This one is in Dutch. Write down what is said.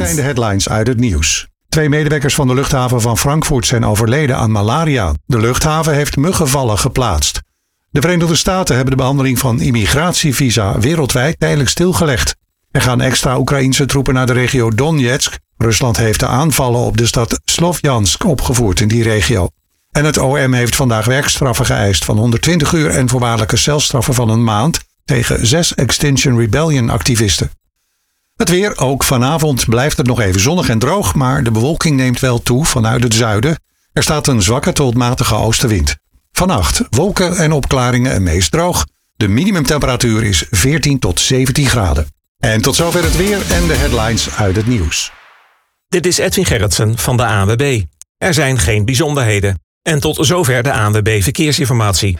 zijn de headlines uit het nieuws. 2 medewerkers van de luchthaven van Frankfurt zijn overleden aan malaria. De luchthaven heeft muggenvallen geplaatst. De Verenigde Staten hebben de behandeling van immigratievisa wereldwijd tijdelijk stilgelegd. Er gaan extra Oekraïense troepen naar de regio Donetsk. Rusland heeft de aanvallen op de stad Slovjansk opgevoerd in die regio. En het OM heeft vandaag werkstraffen geëist van 120 uur en voorwaardelijke celstraffen van een maand tegen 6 Extinction Rebellion activisten. Het weer, ook vanavond blijft het nog even zonnig en droog, maar de bewolking neemt wel toe vanuit het zuiden. Er staat een zwakke tot matige oostenwind. Vannacht wolken en opklaringen en meest droog. De minimumtemperatuur is 14 tot 17 graden. En tot zover het weer en de headlines uit het nieuws. Dit is Edwin Gerritsen van de ANWB. Er zijn geen bijzonderheden. En tot zover de ANWB Verkeersinformatie.